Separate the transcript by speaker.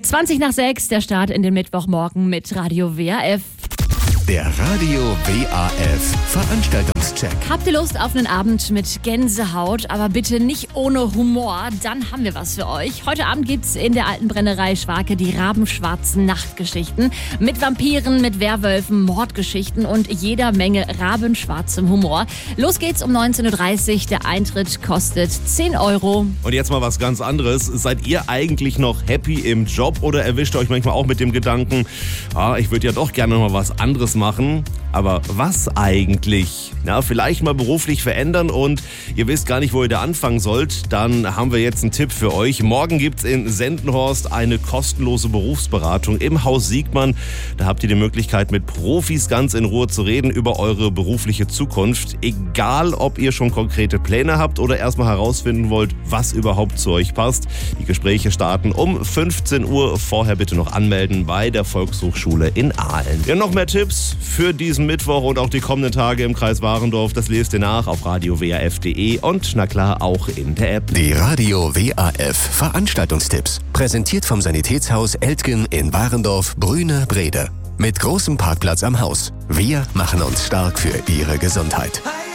Speaker 1: 20:20, der Start in den Mittwochmorgen mit Radio WAF.
Speaker 2: Der Radio WAF Veranstaltungscheck.
Speaker 1: Habt ihr Lust auf einen Abend mit Gänsehaut, aber bitte nicht ohne Humor? Dann haben wir was für euch. Heute Abend gibt's in der alten Brennerei Schwake die rabenschwarzen Nachtgeschichten. Mit Vampiren, mit Werwölfen, Mordgeschichten und jeder Menge rabenschwarzem Humor. Los geht's um 19:30 Uhr. Der Eintritt kostet 10 €.
Speaker 3: Und jetzt mal was ganz anderes. Seid ihr eigentlich noch happy im Job oder erwischt ihr euch manchmal auch mit dem Gedanken, ich würde ja doch gerne noch mal was anderes machen? Aber was eigentlich? Na, vielleicht mal beruflich verändern und ihr wisst gar nicht, wo ihr da anfangen sollt. Dann haben wir jetzt einen Tipp für euch. Morgen gibt's in Sendenhorst eine kostenlose Berufsberatung im Haus Siegmann. Da habt ihr die Möglichkeit, mit Profis ganz in Ruhe zu reden über eure berufliche Zukunft. Egal, ob ihr schon konkrete Pläne habt oder erstmal herausfinden wollt, was überhaupt zu euch passt. Die Gespräche starten um 15 Uhr. Vorher bitte noch anmelden bei der Volkshochschule in Aalen. Wir haben noch mehr Tipps für diesen Mittwoch und auch die kommenden Tage im Kreis Warendorf. Das lest ihr nach auf radiowaf.de und na klar auch in der App.
Speaker 2: Die Radio WAF Veranstaltungstipps. Präsentiert vom Sanitätshaus Eltgen in Warendorf, Brüne, Brede. Mit großem Parkplatz am Haus. Wir machen uns stark für Ihre Gesundheit.